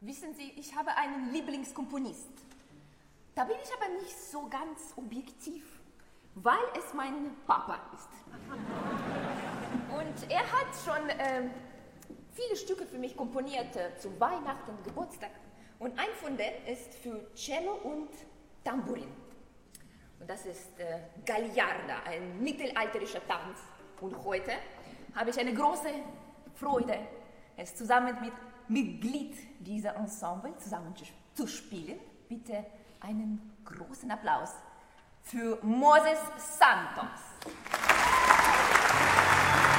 Wissen Sie, ich habe einen Lieblingskomponist. Da bin ich aber nicht so ganz objektiv, weil es mein Papa ist. Und er hat schon viele Stücke für mich komponiert, zu Weihnachten, Geburtstag. Und ein von denen ist für Cello und Tambourin. Und das ist Gagliarda, ein mittelalterischer Tanz. Und heute habe ich eine große Freude, es zusammen mit Mitglied dieser Ensemble zusammen zu spielen. Bitte einen großen Applaus für Moses Santos.